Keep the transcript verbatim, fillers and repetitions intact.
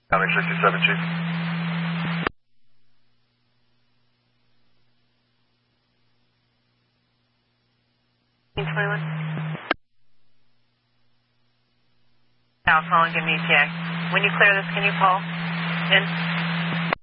County sixty-seven, Chief. twenty-one. Now calling, give me E T A. When you clear this, can you call in?